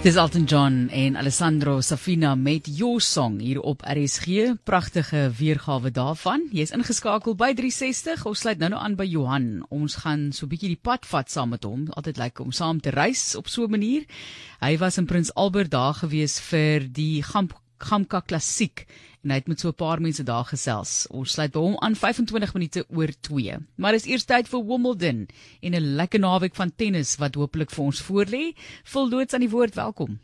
Dis Elton John en Alessandro Safina met Your Song hier op RSG. Pragtige weergawe daarvan. Jy is ingeskakel by 360. Ons sluit nou aan by Johan. Ons gaan so 'n bietjie die pad vat saam met hom. Altyd lekker om saam te reis op so 'n manier. Hy was in Prins Albert daar gewees vir die Gamka Klassiek en hy het met so 'n paar mense daar gesels. Ons sluit by hom aan 25 minute oor 2. Maar is eers tyd vir Wimbledon en 'n lekker naweek van tennis wat hopelik vir ons voorlê. Vul loods aan die woord, welkom.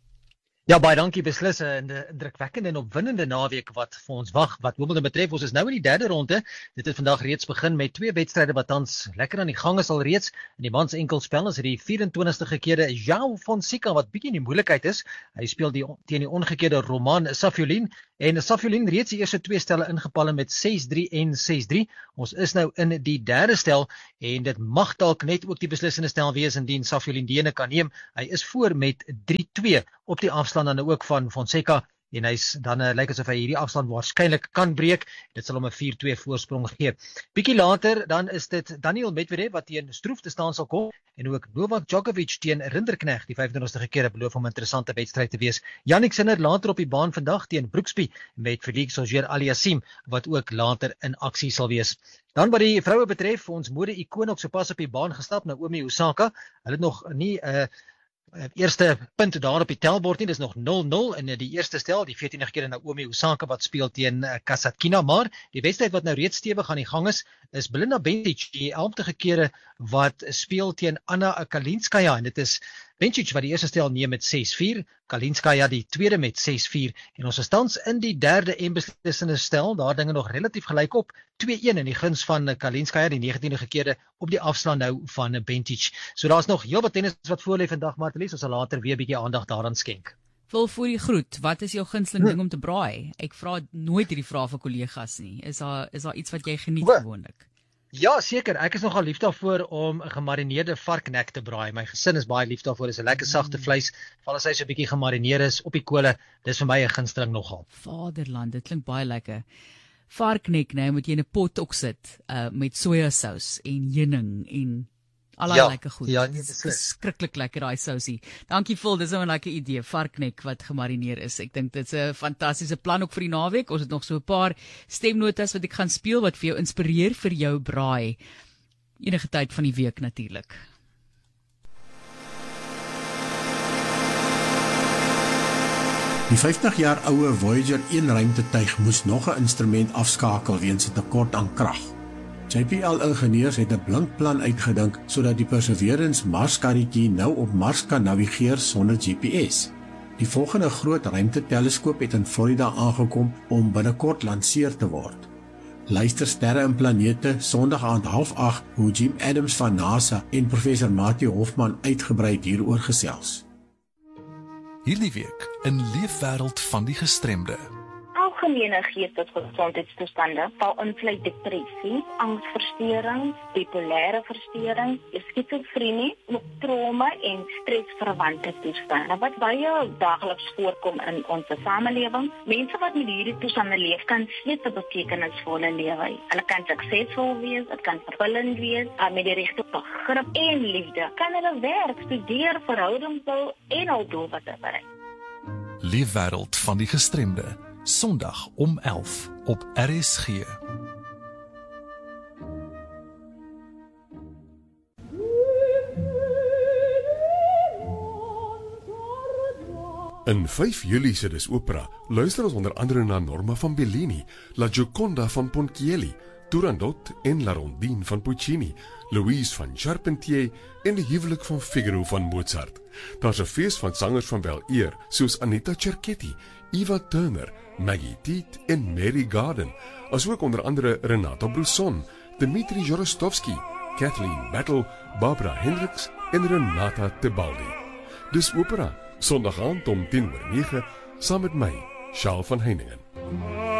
Ja, baie dankie, beslis 'n indrukwekkende en opwindende naweek wat vir ons wag. Wat Wimbledon betref, ons is nou in die derde ronde. Dit het vandag reeds begin met 2 wedstryde wat tans lekker aan die gang is alreeds. In die mans enkelspel is dit die 24ste gekeerde João Fonseca wat bietjie in die moeilikheid is. Hy speel teen die ongekeerde Roman Safiullin en Safiullin reeds die eerste 2 stelle ingepalle met 6-3 en 6-3. Ons is nou in die derde stel en dit mag dalk net ook die beslissende stel wees indien Safiullin die ene kan neem. Hy is voor met 3-2 op die afstand dan ook van Fonseca en hy's dan lyk asof hy hierdie afstand waarskynlik kan breek. Dit sal hom 'n 4-2 voorsprong gee. Bietjie later dan is dit Daniil Medvedev wat teen Stroef te staan sal kom en ook Novak Djokovic teen Rinderknecht. Die 25ste gekeerde beloof om 'n interessante wedstryd te wees. Jannik Sinner later op die baan vandag teen Brooksby met Felix Auger-Aliassime wat ook later in aksie sal wees. Dan wat die vroue betref, ons mode-ikoon ook sopas op die baan gestap, Naomi Osaka. Hulle het nog nie eerste punt daar op die tellbord nie, dis nog 0-0 in die eerste stel, die 14de gekeerde Naomi Osaka wat speel teen Kasatkina, maar die wedstryd wat nou reeds stewig aan die gang is Belinda Bencic, die 11de gekeerde wat speel teen Anna Kalinskaya en dit is Bencic wat die eerste stel neem met 6-4, Kalinskaya die tweede met 6-4 en ons is tans in die derde en beslissende stel, daar dinge nog relatief gelyk op, 2-1 in die guns van Kalinskaya, die 19de gekeerde op die afstand nou van Bencic. So daar's nog heel wat tennis wat voorlê vandag, maar ons sal later weer 'n bietjie aandag daaraan skenk. Wil voor die groet, wat is jou gunsteling ding om te braai? Ek vra nooit hierdie vrae vir kollegas nie. Is daar iets wat jy geniet gewoonlik? Ja, seker. Ek is nogal lief daarvoor om 'n gemarineerde varknek te braai. My gesin is baie lief daarvoor. Dis 'n lekker sagte vleis. Val as hy so 'n bietjie gemarineer is op die kole. Dis vir my 'n gunsteling nogal. Vaderland, dit klink baie lekker. Varknek, nou moet jy in 'n pot ook sit met sojasous en heuning en allerlei lekker goed. Ja, dit is verskriklik lekker daai sousie. Dankie Phil, dis nou 'n lekker idee, varknek wat gemarineer is. Ek dink dit's 'n fantastiese plan ook vir die naweek. Ons het nog so 'n paar stemnotas wat ek gaan speel wat vir jou inspireer vir jou braai. Enige tyd van die week natuurlik. Die 50 jaar oue Voyager 1 ruimtetuig moes nog 'n instrument afskakel weens 'n tekort aan krag. JPL-ingenieurs het 'n blink plan uitgedink sodat die Perseverance Marskarretjie nou op Mars kan navigeer sonder GPS. Die volgende groot ruimteteleskoop het in Florida aangekom om binnekort lanseer te word. Luister sterre en planete Sondag aand 7:30 hoe Jim Adams van NASA en professor Matthew Hoffman uitgebrei hieroor gesels. Hierdie week in Leefwêreld van die Gestremde. Algemene geestesgesondheidstoestande val insluit depressie, angsversteurings, bipolêre versteurings, skizofrenie, trauma en stresverwante toestande wat baie daagliks voorkom in ons samelewing. Mense wat met hierdie toestande leef kan steeds 'n betekenisvolle lewe. Hulle kan suksesvol wees, dit kan vervullend wees, met die regte begrip en liefde. Kan hulle werk, studeer, verhoudings bou en hul doelwitte bereik. Leefwêreld van die Gestremde. Sondag om 11 op RSG. In 5 Julie se Dis Opera luister ons onder andere na Norma van Bellini, La Gioconda van Ponchielli, Turandot en La Rondine van Puccini, Louise van Charpentier en die huwelik van Figaro van Mozart. Daar's 'n fees van sangers van wel eer soos Anita Cerchetti, Eva Turner, Maggie Teet en Mary Garden, asook onder andere Renata Brusson, Dmitri Jorostovsky, Kathleen Battle, Barbara Hendricks en Renata Tebaldi. Dis Opera, Sondag aand om 10:09, saam met my, Charles van Heiningen.